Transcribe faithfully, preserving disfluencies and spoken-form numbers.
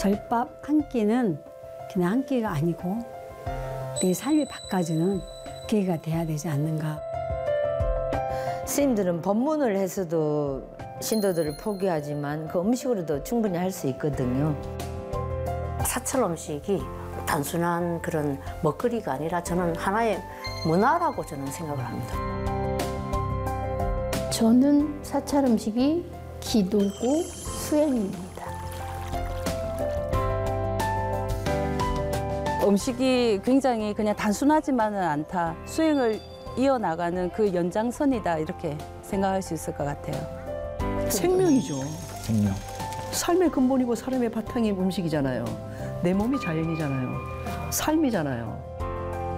절밥 한 끼는 그냥 한 끼가 아니고 내 삶이 바꿔주는 계기가 돼야 되지 않는가. 스님들은 법문을 해서도 신도들을 포기하지만 그 음식으로도 충분히 할 수 있거든요. 사찰 음식이 단순한 그런 먹거리가 아니라 저는 하나의 문화라고 저는 생각을 합니다. 저는 사찰 음식이 기도고 수행입니다. 음식이 굉장히 그냥 단순하지만은 않다. 수행을 이어나가는 그 연장선이다 이렇게 생각할 수 있을 것 같아요. 생명이죠. 생명. 삶의 근본이고 사람의 바탕이 음식이잖아요. 내 몸이 자연이잖아요. 삶이잖아요.